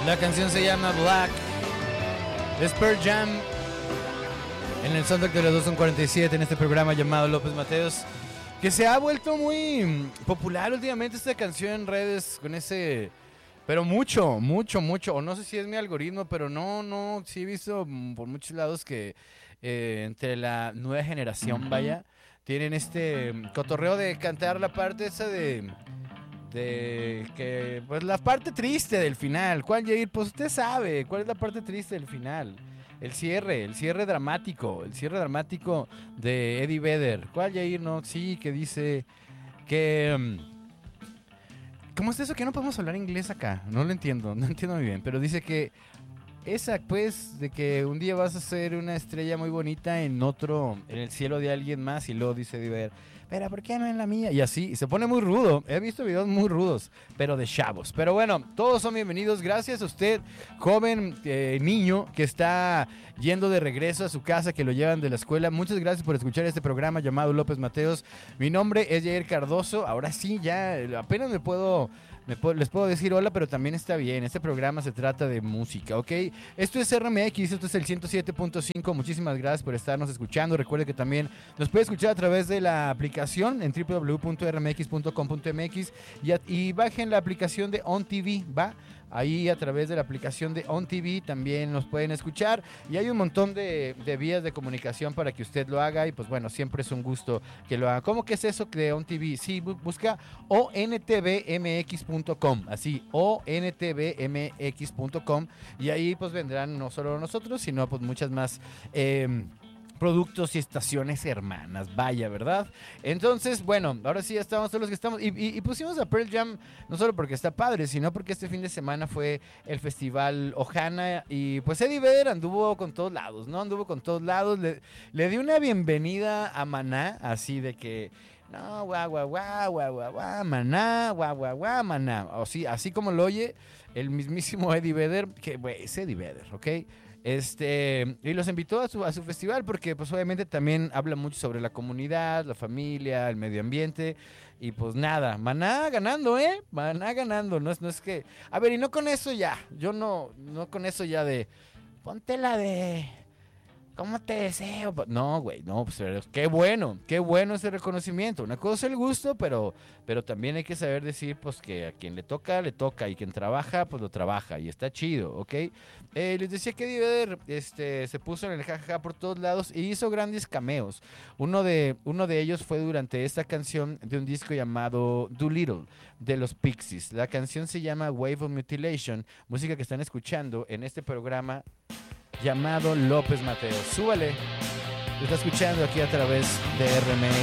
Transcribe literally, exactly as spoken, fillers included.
La canción se llama Black. Es Pearl Jam. En el soundtrack de las dos cuarenta y siete en este programa llamado López Mateos, que se ha vuelto muy popular últimamente esta canción en redes con ese... Pero mucho, mucho, mucho. O no sé si es mi algoritmo, pero no, no. Sí he visto por muchos lados que eh, entre la nueva generación, vaya, tienen este cotorreo de cantar la parte esa de... De que, pues la parte triste del final. ¿Cuál, Jair? Pues usted sabe. ¿Cuál es la parte triste del final? El cierre, el cierre dramático. El cierre dramático de Eddie Vedder. ¿Cuál, Jair? No, sí, que dice que... Um, ¿Cómo es eso que no podemos hablar inglés acá? No lo entiendo, no entiendo muy bien. Pero dice que esa, pues, de que un día vas a ser una estrella muy bonita en otro, en el cielo de alguien más. Y luego dice Eddie Vedder, pero ¿por qué no en la mía? Y así, y se pone muy rudo. He visto videos muy rudos, pero de chavos. Pero bueno, todos son bienvenidos. Gracias a usted, joven eh, niño que está yendo de regreso a su casa, que lo llevan de la escuela. Muchas gracias por escuchar este programa llamado López Mateos. Mi nombre es Jair Cardoso. Ahora sí, ya apenas me puedo... Me puedo, les puedo decir hola, pero también está bien. Este programa se trata de música, ¿ok? Esto es R M X, esto es el ciento siete punto cinco. Muchísimas gracias por estarnos escuchando. Recuerde que también nos puede escuchar a través de la aplicación en doble u doble u doble u punto r m x punto com punto m x y, a, y bajen la aplicación de On T V, ¿va? Ahí a través de la aplicación de On T V también nos pueden escuchar y hay un montón de, de vías de comunicación para que usted lo haga y pues bueno, siempre es un gusto que lo haga. ¿Cómo que es eso de On T V? Sí, busca o n t v m x punto com, así, o n t v m x punto com y ahí pues vendrán no solo nosotros, sino pues muchas más... Eh, productos y estaciones hermanas, vaya, ¿verdad? Entonces, bueno, ahora sí ya estamos todos los que estamos, y, y, y pusimos a Pearl Jam, no solo porque está padre, sino porque este fin de semana fue el festival Ojana, y pues Eddie Vedder anduvo con todos lados, ¿no? Anduvo con todos lados, le, le dio una bienvenida a Maná, así de que... No, guau, guau, guau, guau, guau, guau, Maná, guau, guau, guau, Maná. O sí, así como lo oye el mismísimo Eddie Vedder, que güey, es Eddie Vedder, ¿ok? Este, y los invitó a su, a su festival porque pues obviamente también habla mucho sobre la comunidad, la familia, el medio ambiente y pues nada, Maná ganando, ¿eh? Maná ganando, no es, no es que... A ver, y no con eso ya, yo no, no con eso ya de... Ponte la de... ¿Cómo te deseo? No, güey, no, pues qué bueno, qué bueno ese reconocimiento. Una cosa es el gusto, pero, pero también hay que saber decir, pues, que a quien le toca, le toca, y quien trabaja, pues lo trabaja, y está chido, ¿ok? Eh, les decía que Eddie Vedder este, se puso en el jajaja por todos lados y hizo grandes cameos. Uno de, uno de ellos fue durante esta canción de un disco llamado Doolittle, de los Pixies. La canción se llama Wave of Mutilation, música que están escuchando en este programa llamado López Mateos. Súbale, lo está escuchando aquí a través de R M X.